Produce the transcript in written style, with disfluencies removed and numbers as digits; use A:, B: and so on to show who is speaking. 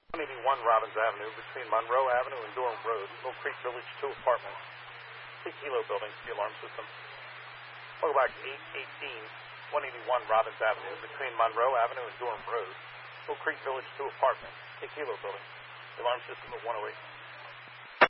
A: 181 Robbins Avenue between Monroe Avenue and Durham Road, Mill Creek Village 2 apartment. The Kilo building, the alarm system. Welcome back to 181 Robbins Avenue between Monroe Avenue and Durham Road, Mill Creek Village 2 apartment. The Kilo building, the alarm system at 108.